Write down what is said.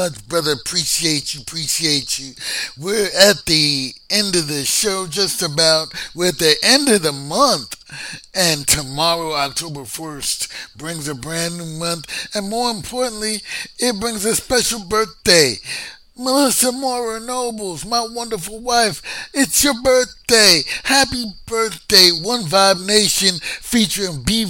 Much, brother. Appreciate you. We're at the end of the show, just about. We're at the end of the month. And tomorrow, October 1st, brings a brand new month. And more importantly, it brings a special birthday. Melissa Mora Nobles, my wonderful wife, it's your birthday. Happy birthday, One Vibe Nation featuring B